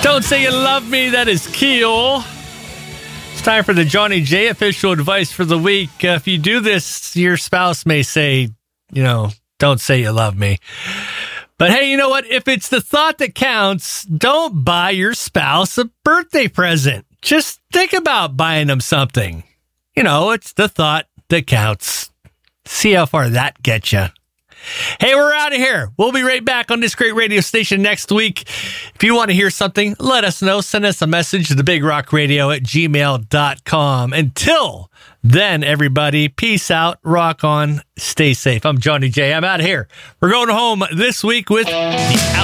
Don't Say You Love Me, that is Keel. It's time for the Johnny J official advice for the week. If you do this, your spouse may say, don't say you love me. But hey, you know what? If it's the thought that counts, don't buy your spouse a birthday present. Just think about buying them something. It's the thought that counts. See how far that gets you. Hey, we're out of here. We'll be right back on this great radio station next week. If you want to hear something, let us know. Send us a message to thebigrockradio@gmail.com. Until then, everybody, peace out, rock on, stay safe. I'm Johnny J. I'm out of here. We're going home this week with The Out.